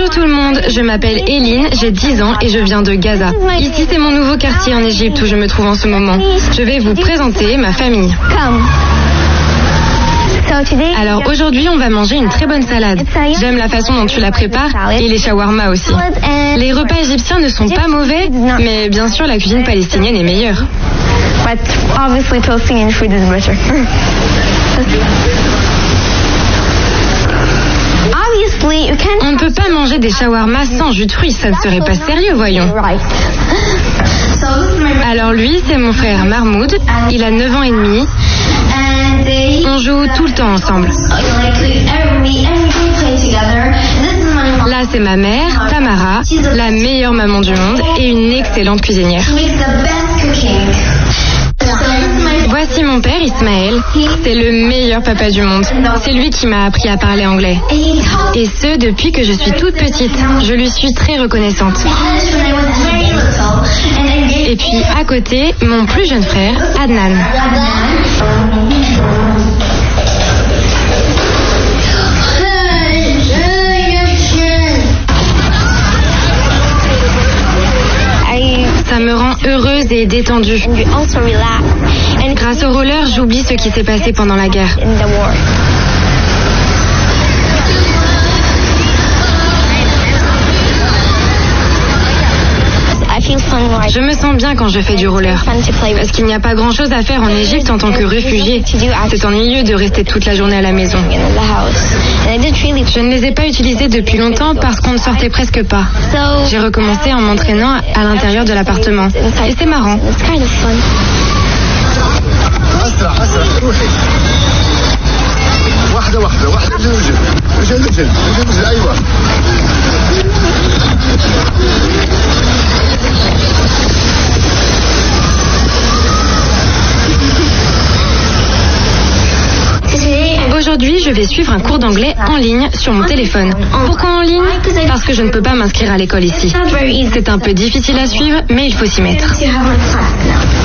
Bonjour tout le monde, je m'appelle Eline, j'ai 10 ans et je viens de Gaza. Ici c'est mon nouveau quartier en Égypte où je me trouve en ce moment. Je vais vous présenter ma famille. Alors aujourd'hui on va manger une très bonne salade. J'aime la façon dont tu la prépares et les shawarma aussi. Les repas égyptiens ne sont pas mauvais, mais bien sûr la cuisine palestinienne est meilleure. On ne peut pas manger des shawarma sans jus de fruits, ça ne serait pas sérieux, voyons. Alors lui, c'est mon frère Mahmoud, il a 9 ans et demi. On joue tout le temps ensemble. Là, c'est ma mère, Tamara, la meilleure maman du monde et une excellente cuisinière. Voici mon père Ismaël, c'est le meilleur papa du monde. C'est lui qui m'a appris à parler anglais. Et ce, depuis que je suis toute petite. Je lui suis très reconnaissante. Et puis à côté, mon plus jeune frère, Adnan. Ça me rend heureuse et détendue. Grâce au roller, j'oublie ce qui s'est passé pendant la guerre. Je me sens bien quand je fais du roller, parce qu'il n'y a pas grand-chose à faire en Égypte en tant que réfugié. C'est ennuyeux de rester toute la journée à la maison. Je ne les ai pas utilisés depuis longtemps parce qu'on ne sortait presque pas. J'ai recommencé en m'entraînant à l'intérieur de l'appartement. Et c'est marrant. Aujourd'hui, je vais suivre un cours d'anglais en ligne sur mon téléphone. Pourquoi en ligne? Parce que je ne peux pas m'inscrire à l'école ici. C'est un peu difficile à suivre, mais il faut s'y mettre.